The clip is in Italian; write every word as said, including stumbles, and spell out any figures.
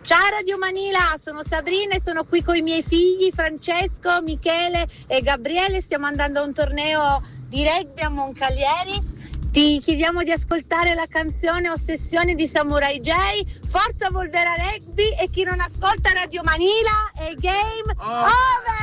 Ciao Radio Manila, sono Sabrina e sono qui con i miei figli Francesco, Michele e Gabriele. Stiamo andando a un torneo di rugby a Moncalieri. Ti chiediamo di ascoltare la canzone Ossessione di Samurai J. Forza Volvera Rugby, e chi non ascolta Radio Manila è game over.